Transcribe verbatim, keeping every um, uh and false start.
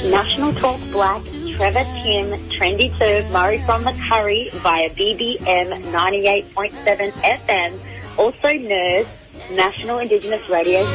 National Talk Black, Trevor Tim, Trendy two, Murray from the Curry via B B M ninety-eight point seven F M. Also N E R S, National Indigenous Radio